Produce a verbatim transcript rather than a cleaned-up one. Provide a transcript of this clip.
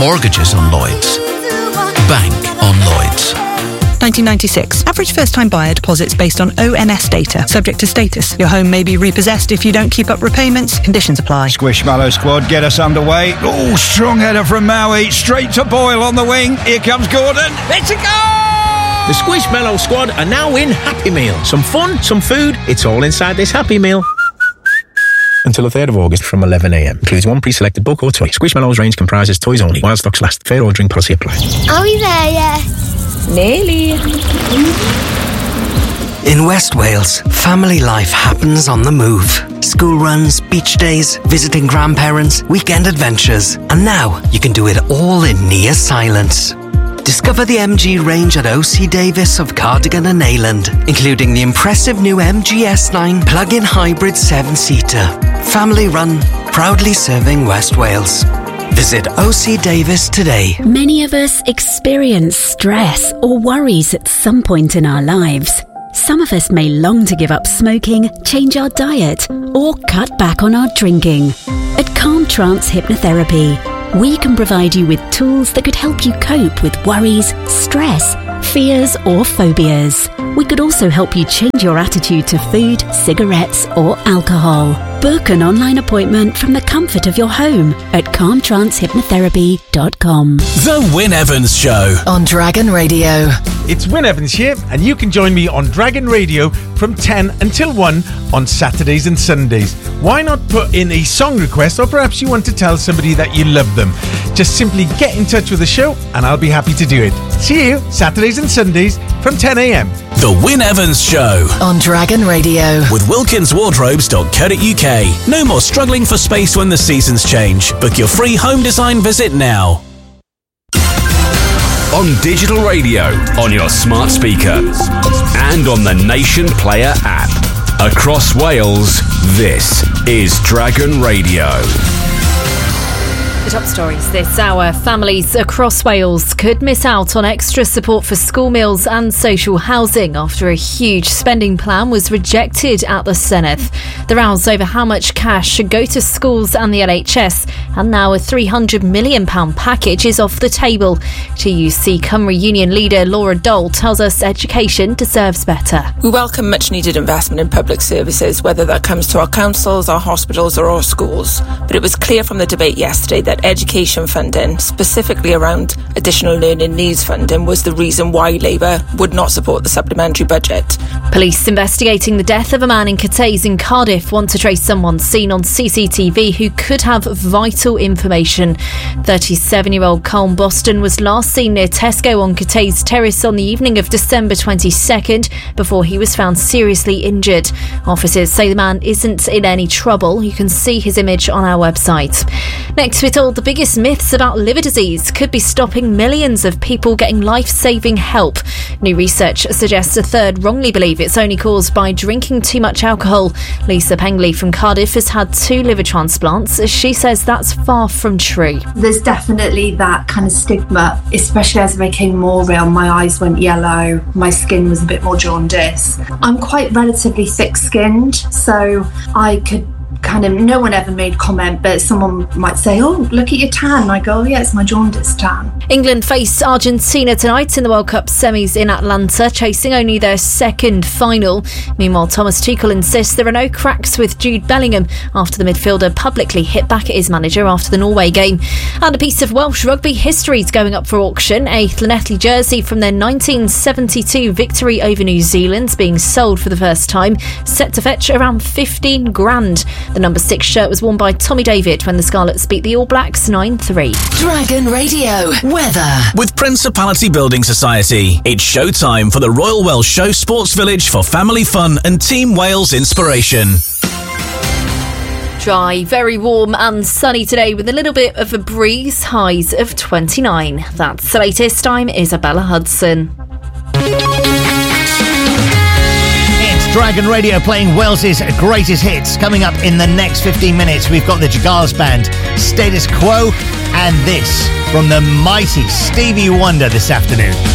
Mortgages on Lloyds. Bank on Lloyds. nineteen ninety-six. Average first-time buyer deposits based on O M S data. Subject to status. Your home may be repossessed if you don't keep up repayments. Conditions apply. Squishmallow squad, get us underway. Oh, strong header from Maui. Straight to Boyle on the wing. Here comes Gordon. It's a goal! The Squishmallow squad are now in Happy Meal. Some fun, some food. It's all inside this Happy Meal. Until the third of August from eleven a m. Includes one pre-selected book or toy. Squishmallow's range comprises toys only. While stocks last. Fair ordering policy applies. Are we there yet? Nearly. In West Wales, family life happens on the move. School runs, beach days, visiting grandparents, weekend adventures. And now you can do it all in near silence. Discover the M G range at O C Davis of Cardigan and Neyland, including the impressive new M G S nine plug-in hybrid seven-seater. Family run, proudly serving West Wales. Visit O C Davis today. Many of us experience stress or worries at some point in our lives. Some of us may long to give up smoking, change our diet, or cut back on our drinking. At Calm Trance Hypnotherapy, we can provide you with tools that could help you cope with worries, stress, fears, or phobias. We could also help you change your attitude to food, cigarettes, or alcohol. Book an online appointment from the comfort of your home at calm trance hypnotherapy dot com. The Wyn Evans Show on Dragon Radio. It's Wyn Evans here, and you can join me on Dragon Radio from ten until one on Saturdays and Sundays. Why not put in a song request, or perhaps you want to tell somebody that you love them? Just simply get in touch with the show and I'll be happy to do it. See you Saturdays and Sundays from ten a m. The Wyn Evans Show on Dragon Radio with wilkins wardrobes dot co dot u k. No more struggling for space when the seasons change. Book your free home design visit now. On digital radio, on your smart speaker, and on the Nation Player app. Across Wales, this is Dragon Radio. The top stories this hour. Families across Wales could miss out on extra support for school meals and social housing after a huge spending plan was rejected at the Senedd. The rows over how much cash should go to schools and the N H S, and now a three hundred million pounds package is off the table. T U C Cymru Union leader Laura Dole tells us education deserves better. We welcome much needed investment in public services, whether that comes to our councils, our hospitals or our schools. But it was clear from the debate yesterday that education funding, specifically around additional learning needs funding, was the reason why Labour would not support the supplementary budget. Police investigating the death of a man in Cathays in Cardiff want to trace someone seen on C C T V who could have vital information. thirty-seven-year-old Colm Boston was last seen near Tesco on Cathays Terrace on the evening of December twenty-second before he was found seriously injured. Officers say the man isn't in any trouble. You can see his image on our website. Next, we're told the biggest myths about liver disease could be stopping millions of people getting life-saving help. New research suggests a third wrongly believe it's only caused by drinking too much alcohol. Lisa Pengley from Cardiff has had two liver transplants. She says that's far from true. There's definitely that kind of stigma, especially as I became more ill. My eyes went yellow, my skin was a bit more jaundiced. I'm quite relatively thick-skinned, so I could kind of, no one ever made comment, but someone might say, oh, look at your tan. I go, oh, yeah, it's my jaundice tan. England face Argentina tonight in the World Cup semis in Atlanta, chasing only their second final. Meanwhile, Thomas Tuchel insists there are no cracks with Jude Bellingham after the midfielder publicly hit back at his manager after the Norway game. And a piece of Welsh rugby history is going up for auction. A Llanelli jersey from their nineteen seventy-two victory over New Zealand being sold for the first time, set to fetch around fifteen grand. The number six shirt was worn by Tommy David when the Scarlets beat the All Blacks nine three. Dragon Radio weather. With Principality Building Society, it's showtime for the Royal Welsh Show Sports Village for family fun and Team Wales inspiration. Dry, very warm and sunny today with a little bit of a breeze, highs of twenty-nine. That's the latest. I'm Isabella Hudson. Dragon Radio playing Wales's greatest hits. Coming up in the next fifteen minutes, we've got the Jagals Band, Status Quo, and this from the mighty Stevie Wonder this afternoon.